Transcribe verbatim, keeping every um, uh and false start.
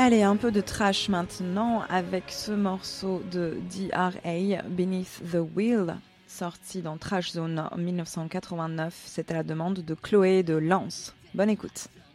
Allez, un peu de trash maintenant avec ce morceau de D R A, Beneath the Wheel, sorti dans Trash Zone en mille neuf cent quatre-vingt-neuf. C'était à la demande de Chloé de Lens. Bonne écoute.